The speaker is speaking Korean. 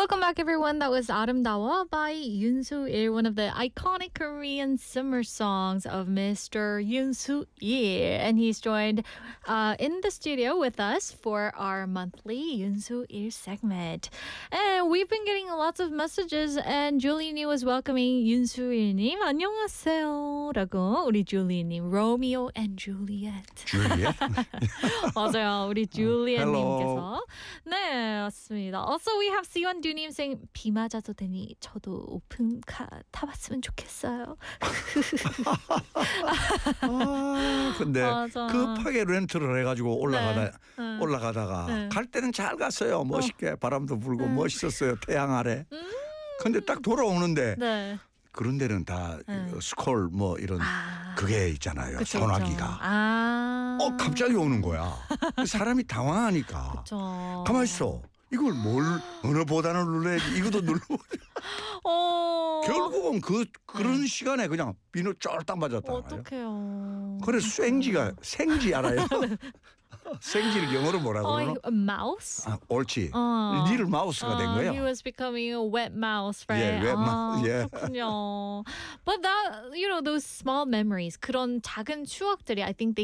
Welcome back, everyone. That was 아름다워 by Yoon Soo-il, one of the iconic Korean summer songs of Mr. Yoon Soo-il. And he's joined in the studio with us for our monthly Yoon Soo-il segment. And we've been getting lots of messages, and Julie was welcoming Yoon Soo-il-님. 안녕하세요. 라고 우리 Julie-님, Romeo and Juliet. Juliet? 맞아요. 우리 Juliet-님께서. Hello. 네, 맞습니다. Also, we have 시원두님 saying 비 맞아도 되니 저도 오픈카 타봤으면 좋겠어요. 근데 맞아. 급하게 렌트를 해가지고 올라가다가 네. 갈 때는 잘 갔어요. 멋있게 바람도 불고 멋있었어요. 태양 아래. 근데 딱 돌아오는데 네. 그런 데는 다 스콜 뭐 이런 그게 있잖아요. 그쵸, 소나기가. 그쵸. 갑자기 오는 거야. 사람이 당황하니까. 그쵸. 가만 있어. 이걸 어느 보단을 눌러야지. 이것도 눌러보자. 결국은 그런 시간에 그냥 비누 쫄딱 맞았다. 어떡해요. 그래서 생지 알아요? 생지를 영어로 뭐라고 그러나? A mouse? 옳지. 리를 마우스가 된 거예요. He was becoming a wet mouse, right? Yeah, wet mouse. Yeah. 그렇군요. But that, those small memories, 그런 작은 추억들이 I think they